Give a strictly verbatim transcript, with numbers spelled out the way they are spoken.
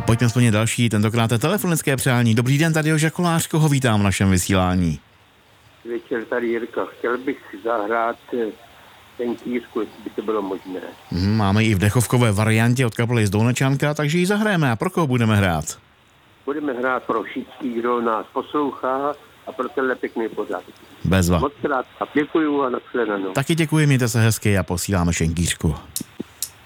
pojďme splnit další, tentokrát je telefonické přání. Dobrý den, tady Joža Kolářko, ho vítám v našem vysílání. Večer, tady Jirka. Chtěl bych si zahrát ten kýřku, jestli by to bylo možné. Hmm, máme i v dechovkové variantě od kapely z Dolnečanka, takže ji zahrajeme. A pro koho budeme hrát? Budeme hrát pro všichni, kdo nás poslouchá a pro tenhle pěkný pořad. Bezva. Moc krát a děkuju a nashledanou. Taky děkuji, mějte se hezky a posíláme šenkýřku.